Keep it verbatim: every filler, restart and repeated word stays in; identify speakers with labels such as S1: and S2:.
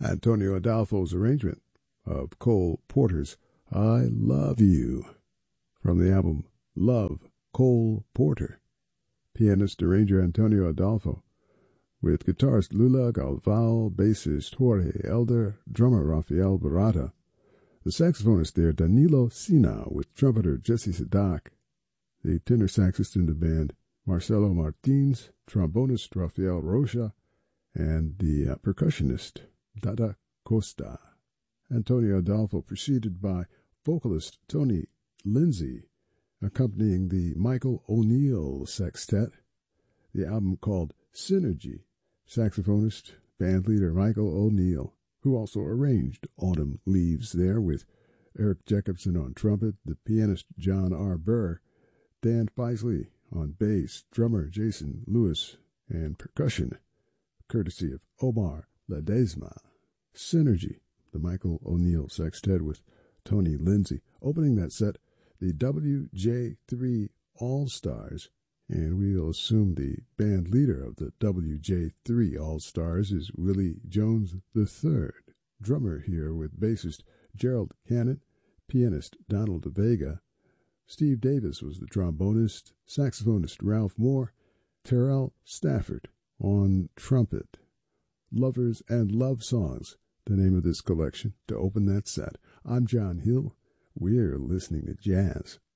S1: Antonio Adolfo's arrangement of Cole Porter's I Love You from the album Love, Cole Porter. Pianist arranger Antonio Adolfo with guitarist Lula Galvao, bassist Jorge Elder, drummer Rafael Barata, the saxophonist there Danilo Sina with trumpeter Jesse Sadak, the tenor saxist in the band Marcelo Martins, trombonist Rafael Rocha, and the uh, percussionist Dada Costa. Antonio Adolfo preceded by vocalist Tony Lindsay, accompanying the Michael O'Neill Sextet, the album called Synergy, saxophonist, bandleader Michael O'Neill, who also arranged Autumn Leaves there with Eric Jacobson on trumpet, the pianist John R. Burr, Dan Paisley on bass, drummer Jason Lewis, and percussion, courtesy of Omar Ledesma. Synergy, the Michael O'Neill Sextet with Tony Lindsay. Opening that set, the W J three All-Stars, and we'll assume the band leader of the W J three All-Stars is Willie Jones the third. Drummer here with bassist Gerald Cannon, pianist Donald Vega. Steve Davis was the trombonist, saxophonist Ralph Moore, Terrell Stafford on trumpet. Lovers and Love Songs, the name of this collection, to open that set. I'm John Hill. We're listening to jazz